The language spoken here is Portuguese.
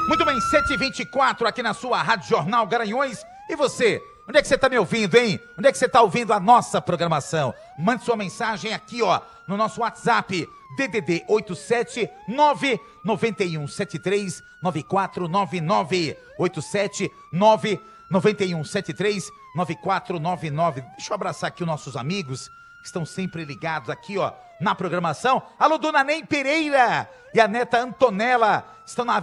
Muito bem, 7h24 aqui na sua Rádio Jornal Garanhuns. E você? Onde é que você está me ouvindo, hein? Onde é que você está ouvindo a nossa programação? Mande sua mensagem aqui, ó, no nosso WhatsApp, DDD 879 9173 9499 879 9173 9499. Deixa eu abraçar aqui os nossos amigos que estão sempre ligados aqui, ó, na programação. Alô, dona Ney Pereira e a neta Antonella estão na